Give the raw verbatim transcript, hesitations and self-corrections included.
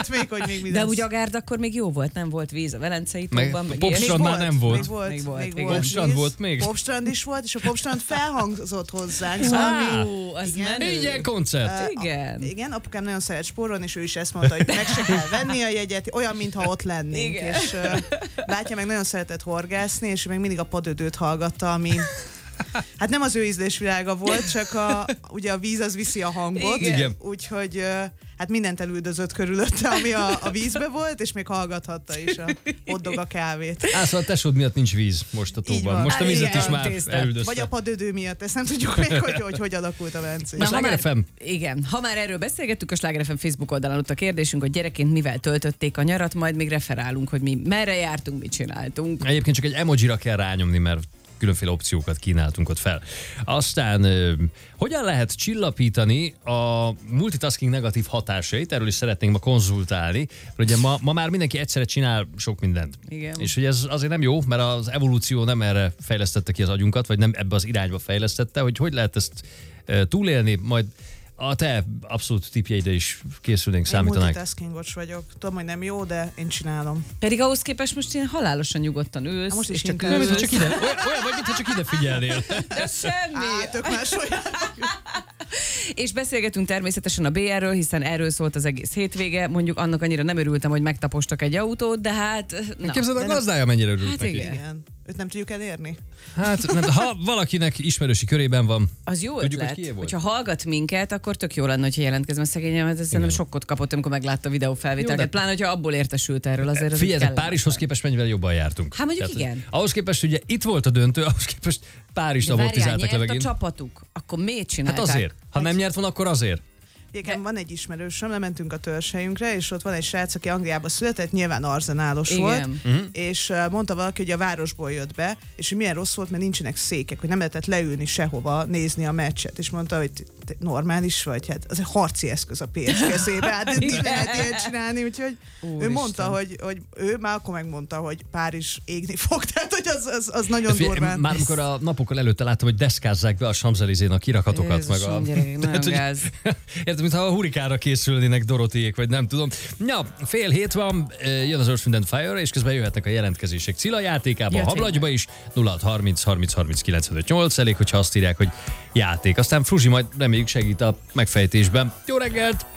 volt még, hogy még mi De lesz. úgy a gárd akkor még jó volt, nem volt víz a Velencei tóban. Meg Popstrand már nem volt. Még volt, Még volt, még igen. volt Popstrand víz. volt még? Popstrand is volt, és a Popstrand felhangzott hozzánk. Szóval Á, Ó, az igen. menő. Ingyen koncert. Ö, Igen. A, igen, apukám nagyon szeret spórolni, és ő is ezt mondta, hogy meg se kell venni a jegyet, olyan, mintha ott lennénk. Igen. És uh, bátyja meg nagyon szeretett horgászni, és ő meg mindig a padödőt hallgatta, ami hát nem az ő ízlésvilága volt, csak a, ugye a víz az viszi a hangot, Igen. úgyhogy uh, hát mindent elüldözött körülötte, ami a, a vízbe volt, és még hallgathatta is a hoddog a kávét. Á, szóval a tesód miatt nincs víz most a Így tóban. van. Most a Hát vizet igen, is már tésztát. elüldözte. Vagy a padödő miatt, ezt nem tudjuk még, hogy hogy, hogy alakult a Velencei. Na, ha Sláger már, ef em. igen, ha már erről beszélgettük, a Sláger ef em Facebook oldalán ott a kérdésünk, hogy gyerekként mivel töltötték a nyarat, majd még referálunk, hogy mi merre jártunk, mit csináltunk. Egyébként csak egy emojira kell rányomni, mert különféle opciókat kínáltunk ott fel. Aztán ö, hogyan lehet csillapítani a multitasking negatív hatásait? Erről is szeretnénk ma konzultálni. Ugye ma, ma már mindenki egyszerre csinál sok mindent. Igen. És hogy ez azért nem jó, mert az evolúció nem erre fejlesztette ki az agyunkat, vagy nem ebbe az irányba fejlesztette, hogy hogy lehet ezt ö, túlélni, majd a te abszolút tipjeidre is készülnénk, Én számítanánk. multitaskingos vagyok. Tudom, hogy nem jó, de én csinálom. Pedig ahhoz képest most ilyen halálosan nyugodtan ülsz. Na most is és csak inkább Olyan, ülsz. mintha csak ide, olyan, olyan vagy, mintha csak ide figyelnél. De semmi. Á, tök más olyan. És beszélgetünk természetesen a bé erről, hiszen erről szólt az egész hétvége. Mondjuk annak annyira nem örültem, hogy megtapostak egy autót, de hát... Na. Képzeld, a de nem- gazdája mennyire örült Hát neki. igen. Igen. Őt nem tudjuk elérni. Hát, nem, ha valakinek ismerősi körében van, Az jó Tudjuk, ötlet. hogy kié volt? Hogyha hallgat minket, akkor tök jó lenne, hogyha jelentkezne a szegényem, mert ez szerintem sokkot kapott, amikor meglátta a videófelvételeket. Jó, de- Pláne, hogyha abból értesült erről, azért az figyelj, így ez kellene. Párizshoz képest mennyivel jobban jártunk. Hát mondjuk igen. Ahhoz képest, ugye itt volt a döntő, ahhoz képest Párizst De várjál, amortizáltak le nyert a megint. csapatuk. Akkor miért Hát csinálták? azért. Ha nem nyert volna, akkor azért. Igen, van egy ismerősöm, lementünk a törzshelyünkre, és ott van egy srác, aki Angliában született, nyilván arzenálos Igen. volt, Mhm. és uh, mondta valaki, hogy a városból jött be, és hogy milyen rossz volt, mert nincsenek székek, hogy nem lehetett leülni sehova, nézni a meccset, és mondta, hogy te- te normális vagy, hát az egy harci eszköz a pé es kezébe, hát nem lehet ilyet csinálni, úgyhogy Úristen. ő mondta, hogy, hogy ő már akkor megmondta, hogy Párizs égni fog, tehát hogy az, az, az nagyon Figyelj, durván. már amikor a napokkal előtte láttam, hogy deszkázzák be a Champs-Élysén a kirakatokat, meg a... Jézusom, gyerekek, nagyon Tehát, hogy- gáz. Érted, mintha a hurikára készülnének Dorotiék, vagy nem tudom. Ja, fél hét van, eh, jön az Earth, Wind and Fire, és közben jöhetnek a jelentkezések Cilla játékába, Ja, a Hablagyba is, nulla hat harminc harminc harminc kilencvenöt nyolc, elég, hogyha azt írják, hogy játék. Aztán Fruzsi majd reméljük segít a megfejtésben. Jó reggelt!